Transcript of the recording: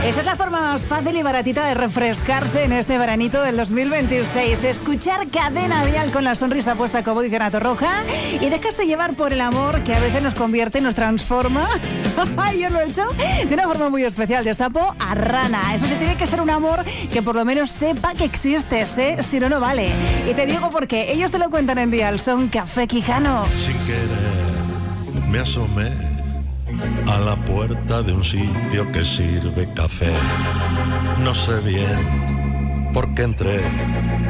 Esa es la forma más fácil y baratita de refrescarse en este veranito del 2026. Escuchar Cadena Dial con la sonrisa puesta, como dice Ana Torroja, y dejarse llevar por el amor que a veces nos convierte y nos transforma. Yo lo he hecho de una forma muy especial, de sapo a rana. Eso sí, tiene que ser un amor que por lo menos sepa que existes, ¿eh? Si no, no vale. Y te digo por qué. Ellos te lo cuentan en Dial. Son Café Quijano. Sin querer me asomé a la puerta de un sitio que sirve café. No sé bien por qué entré.